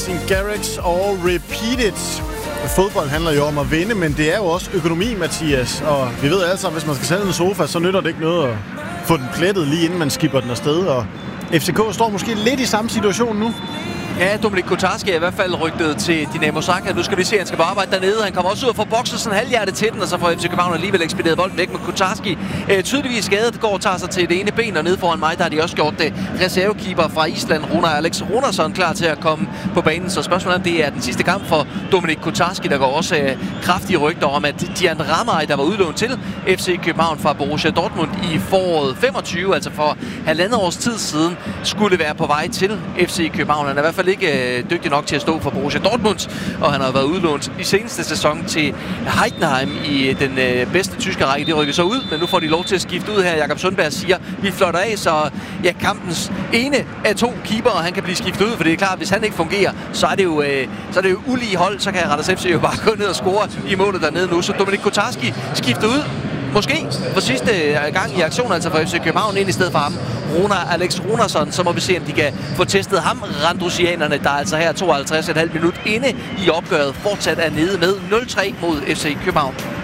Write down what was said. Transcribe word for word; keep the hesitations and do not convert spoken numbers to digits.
Garrix og Repeat It. Fodbold handler jo om at vinde, men det er jo også økonomi, Mathias. Og vi ved altså, at hvis man skal sælge en sofa, så nytter det ikke noget at få den plettet lige inden man skipper den afsted. Og F C K står måske lidt i samme situation nu. Ja, Dominik Kotarski er i hvert fald rygtet til Dinamo Zagreb. Nu skal vi se, at han skal på arbejde dernede. Han kommer også ud og får bokset sådan halvhjertet til den, og så får F C København alligevel ekspederet bolden væk med Kotarski. Øh, tydeligvis skadet, går og tager sig til det ene ben, og nede foran mig, der har de også gjort det. Reservekeeper fra Island, Runar Alex Runarsson, klar til at komme på banen. Så spørgsmålet er, det er den sidste kamp for Dominik Kotarski. Der går også øh, kraftige rygter om, at Dian Ramay, der var udlånt til F C København fra Borussia Dortmund i foråret femogtyve, altså for halvandet års tid siden, skulle være på vej til F C København. Han er i hvert fald ikke øh, dygtig nok til at stå for Borussia Dortmund, og han har været udlånt i seneste sæson til Heidenheim i den øh, bedste tyske række. De rykker så ud, men nu får de lov til at skifte ud her. Jakob Sundberg siger, vi flotter af, så ja, kampens ene af to keepere, han kan blive skiftet ud, for det er klart, hvis han ikke fungerer, så er det jo, øh, så er det jo ulige hold, så kan Randers F C jo bare gå ned og score i målet dernede nu. Så Dominik Kotarski skifter ud, måske for sidste gang i aktion, altså for F C København, ind i stedet for ham, Runar Alex Runarsson. Så må vi se, om de kan få testet ham, randrusianerne, der altså her tooghalvtreds komma fem minut inde i opgøret fortsat er nede med nul tre mod F C København.